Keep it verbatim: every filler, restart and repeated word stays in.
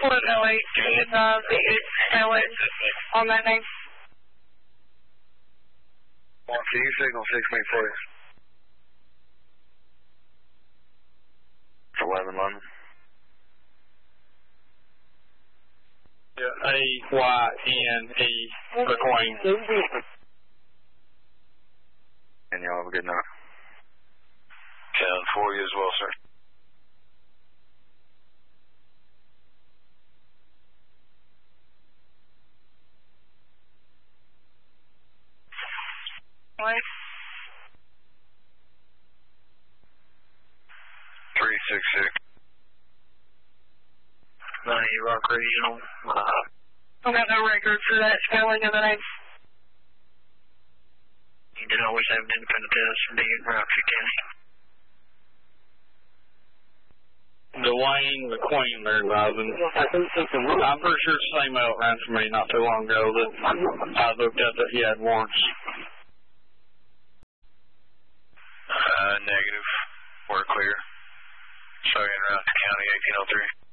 Fort oh eight, and uh, the L A on that name. Can you signal six me, please? eleven London. Yeah, A Y N E, McQueen. And y'all have a good night. ten for you as well, sir. What? three six six. ninety Rock Regional. Uh, I got no record for that spelling of the name. you did always have an independent test from D in Rockford County. Dwayne McQueen, they're advising. I'm pretty sure it's the same out ran for me not too long ago that I looked at that he had warrants. Uh, negative. We're clear. Showing in Rockford County, eighteen oh three.